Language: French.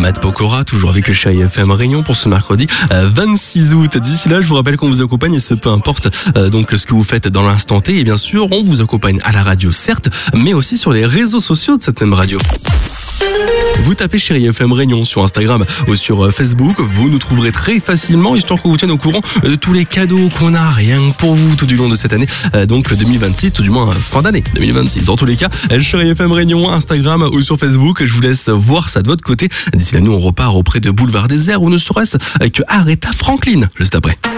Matt Pokora, toujours avec le Chérie FM Réunion pour ce mercredi 26 août. D'ici là, je vous rappelle qu'on vous accompagne et ce peu importe donc ce que vous faites dans l'instant T. Et bien sûr, on vous accompagne à la radio, certes, mais aussi sur les réseaux sociaux de cette même radio. Vous tapez Chérie FM Réunion sur Instagram ou sur Facebook, vous nous trouverez très facilement, histoire qu'on vous tienne au courant de tous les cadeaux qu'on a rien que pour vous tout du long de cette année, donc 2026, tout du moins fin d'année 2026. Dans tous les cas, Chérie FM Réunion, Instagram ou sur Facebook, je vous laisse voir ça de votre côté. D'ici là, nous on repart auprès de Boulevard Désert ou ne serait-ce que Aretha Franklin juste après.